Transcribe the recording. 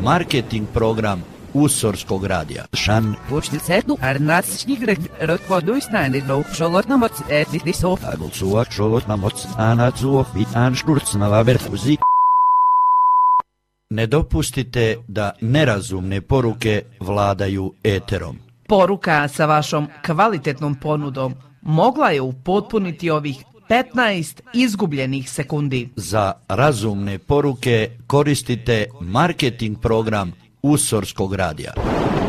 marketing program Usorskog radija. Šan. Počti setnu, arnatsnigre, rotvoduisnajnigno, šolotnamoc, etiti sofa. Agulsuak, šolotnamoc, anacuof, i anšturcnava verfuzi. Ne dopustite da nerazumne poruke vladaju eterom. Poruka sa vašom kvalitetnom ponudom mogla je upotpuniti ovih 15 izgubljenih sekundi. Za razumne poruke koristite marketing program Usorskog radija.